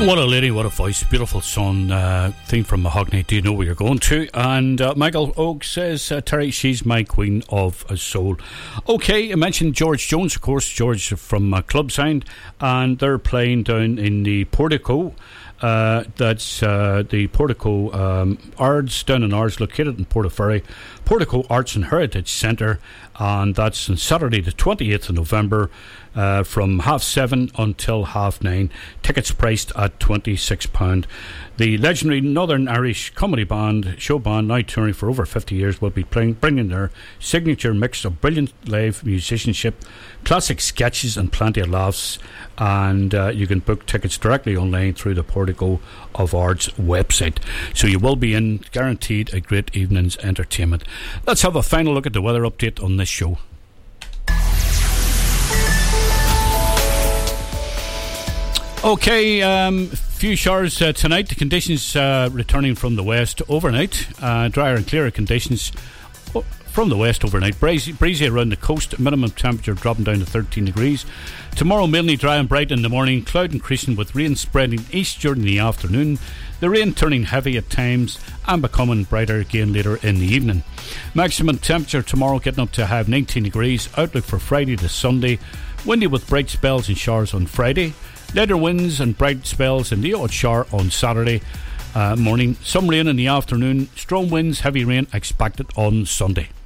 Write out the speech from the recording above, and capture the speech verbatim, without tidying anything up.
What a lady, what a voice, beautiful song, uh, theme from Mahogany, Do You Know Where You're Going To? And uh, Michael Oak says, uh, Terry, she's my queen of a soul. Okay, I mentioned George Jones, of course, George from uh, Club Sound, and they're playing down in the Portico. Uh, that's uh, the Portico um, Ards, down in Ards, located in Portaferry, Portico Arts and Heritage Centre, and that's on Saturday the twenty-eighth of November uh, from half seven until half nine. Tickets priced at twenty-six pounds. The legendary Northern Irish comedy band, show band, now touring for over fifty years, will be playing, bringing their signature mix of brilliant live musicianship, classic sketches and plenty of laughs. And uh, you can book tickets directly online through the Portico of Arts website. So you will be in, guaranteed a great evening's entertainment. Let's have a final look at the weather update on this show. Okay, um, few showers uh, tonight. The conditions uh, returning from the west overnight. Uh, drier and clearer conditions from the west overnight. Breezy, breezy around the coast. Minimum temperature dropping down to thirteen degrees. Tomorrow mainly dry and bright in the morning. Cloud increasing with rain spreading east during the afternoon. The rain turning heavy at times and becoming brighter again later in the evening. Maximum temperature tomorrow getting up to have nineteen degrees. Outlook for Friday to Sunday. Windy with bright spells and showers on Friday. Later winds and bright spells and the odd shower on Saturday uh, morning. Some rain in the afternoon. Strong winds, heavy rain expected on Sunday.